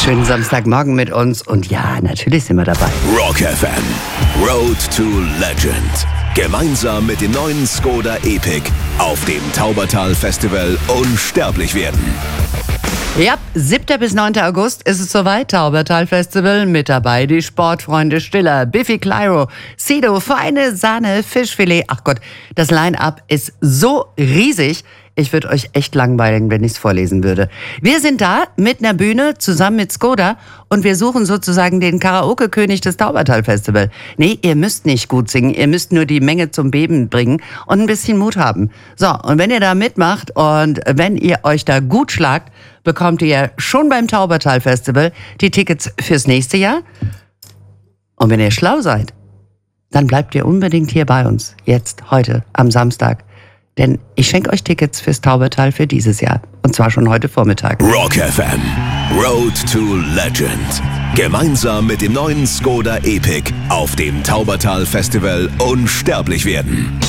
Schönen Samstagmorgen mit uns und ja, natürlich sind wir dabei. Rock FM, Road to Legend. Gemeinsam mit dem neuen Skoda Epic auf dem Taubertal Festival unsterblich werden. Ja, 7. bis 9. August ist es soweit, Taubertal Festival. Mit dabei die Sportfreunde Stiller, Biffy Clyro, Sido, feine Sahne, Fischfilet. Ach Gott, das Line-Up ist so riesig. Ich würde euch echt langweilen, wenn ich es vorlesen würde. Wir sind da mit einer Bühne zusammen mit Skoda und wir suchen sozusagen den Karaoke-König des Taubertal Festival. Nee, ihr müsst nicht gut singen, ihr müsst nur die Menge zum Beben bringen und ein bisschen Mut haben. So, und wenn ihr da mitmacht und wenn ihr euch da gut schlagt, bekommt ihr schon beim Taubertal Festival die Tickets fürs nächste Jahr. Und wenn ihr schlau seid, dann bleibt ihr unbedingt hier bei uns, jetzt, heute, am Samstag. Denn ich schenke euch Tickets fürs Taubertal für dieses Jahr. Und zwar schon heute Vormittag. Rock FM, Road to Legend. Gemeinsam mit dem neuen Skoda Epic auf dem Taubertal Festival unsterblich werden.